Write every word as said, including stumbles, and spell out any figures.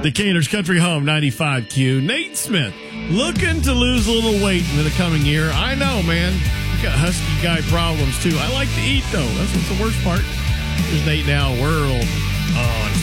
Decatur's Country Home, ninety-five Q. Nate Smith, looking to lose a little weight in the coming year. I know, man. You got husky guy problems, too. I like to eat, though. That's what's the worst part. There's Nate now, World on